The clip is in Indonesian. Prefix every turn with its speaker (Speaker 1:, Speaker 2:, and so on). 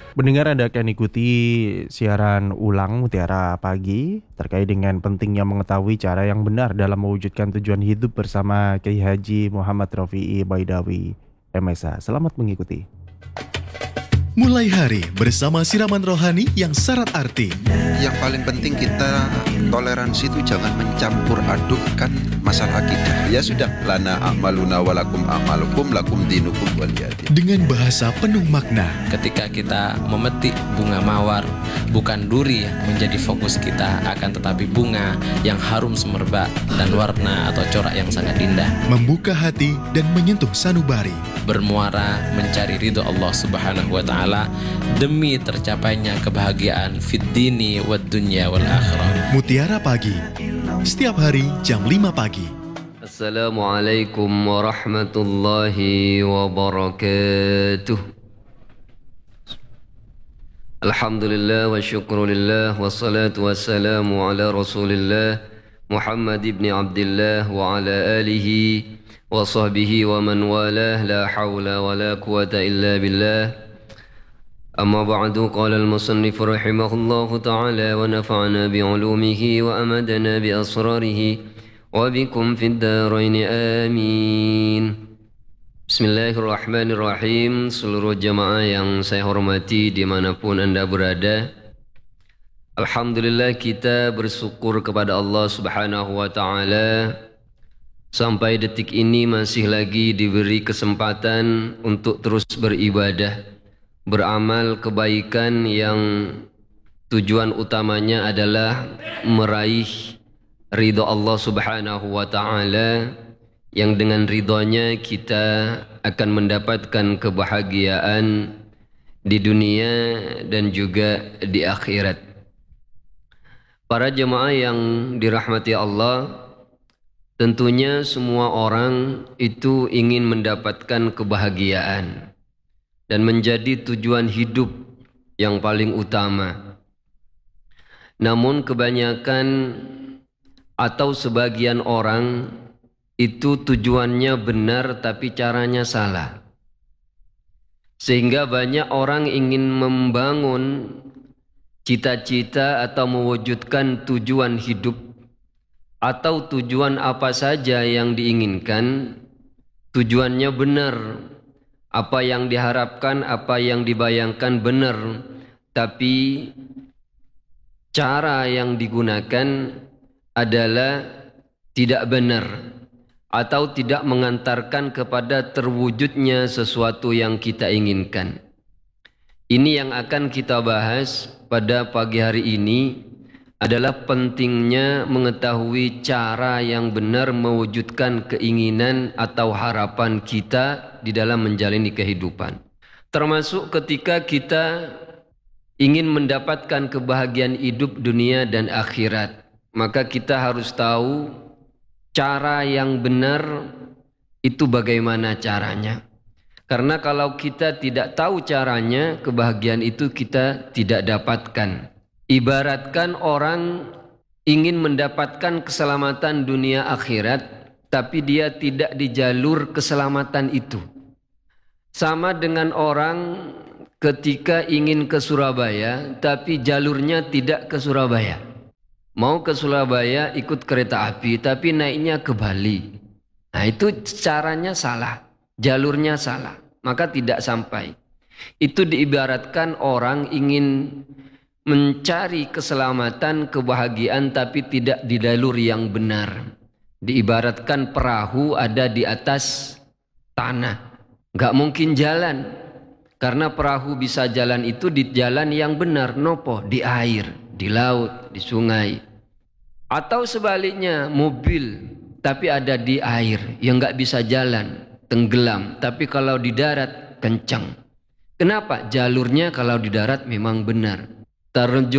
Speaker 1: Pendengar, Anda akan ikuti siaran ulang Mutiara Pagi terkait dengan pentingnya mengetahui cara yang benar dalam mewujudkan tujuan hidup bersama Kiai Haji Muhammad Rofi'i Baidawi, MSH. Selamat mengikuti.
Speaker 2: Mulai hari bersama siraman rohani yang syarat arti.
Speaker 3: Yang paling penting kita toleransi itu jangan mencampur adukkan masalah akidah. Ya sudah, lana a'maluna walakum a'malukum lakum dinukum waliyadin.
Speaker 2: Dengan bahasa penuh makna.
Speaker 4: Ketika kita memetik bunga mawar, bukan duri yang menjadi fokus kita, akan tetapi bunga yang harum semerbak dan warna atau corak yang sangat indah.
Speaker 2: Membuka hati dan menyentuh sanubari.
Speaker 4: Bermuara mencari ridho Allah Subhanahu wa Ta'ala demi tercapainya kebahagiaan fid dini wad dunya wal akhirah.
Speaker 2: Mutiara Pagi, setiap hari jam 5 pagi.
Speaker 5: Assalamualaikum warahmatullahi wabarakatuh. Alhamdulillah wa syukrulillah wassalatu wassalamu ala rasulillah Muhammad ibn Abdullah wa ala alihi wa sahbihi wa man walah, la hawla wa la quwata illa billah. Amma ba'du, qala al-musannif rahimahullahu ta'ala wa nafa'ana bi'ulumihi wa amadana bi asrarihi wa bikum fid darain amin. Bismillahirrahmanirrahim. Seluruh jamaah yang saya hormati dimanapun Anda berada, alhamdulillah kita bersyukur kepada Allah Subhanahu wa ta'ala sampai detik ini masih lagi diberi kesempatan untuk terus beribadah, beramal kebaikan yang tujuan utamanya adalah meraih ridho Allah Subhanahu wa ta'ala, yang dengan ridhonya kita akan mendapatkan kebahagiaan di dunia dan juga di akhirat. Para jemaah yang dirahmati Allah, tentunya semua orang itu ingin mendapatkan kebahagiaan dan menjadi tujuan hidup yang paling utama. Namun kebanyakan atau sebagian orang itu tujuannya benar tapi caranya salah. Sehingga banyak orang ingin membangun cita-cita atau mewujudkan tujuan hidup atau tujuan apa saja yang diinginkan, tujuannya benar, apa yang diharapkan, apa yang dibayangkan benar, tapi cara yang digunakan adalah tidak benar atau tidak mengantarkan kepada terwujudnya sesuatu yang kita inginkan. Ini yang akan kita bahas pada pagi hari ini, adalah pentingnya mengetahui cara yang benar mewujudkan keinginan atau harapan kita di dalam menjalani kehidupan. Termasuk ketika kita ingin mendapatkan kebahagiaan hidup dunia dan akhirat, maka kita harus tahu cara yang benar itu bagaimana caranya. Karena kalau kita tidak tahu caranya, kebahagiaan itu kita tidak dapatkan. Ibaratkan orang ingin mendapatkan keselamatan dunia akhirat, tapi dia tidak di jalur keselamatan itu. Sama dengan orang ketika ingin ke Surabaya, tapi jalurnya tidak ke Surabaya. Mau ke Surabaya ikut kereta api, tapi naiknya ke Bali. Nah itu caranya salah, jalurnya salah, maka tidak sampai. Itu diibaratkan orang ingin mencari keselamatan, kebahagiaan tapi tidak di jalur yang benar. Diibaratkan perahu ada di atas tanah, nggak mungkin jalan. Karena perahu bisa jalan itu di jalan yang benar, nopo, di air, di laut, di sungai. Atau sebaliknya, mobil tapi ada di air, yang nggak bisa jalan, tenggelam. Tapi kalau di darat kencang. Kenapa? Jalurnya kalau di darat memang benar. Terjun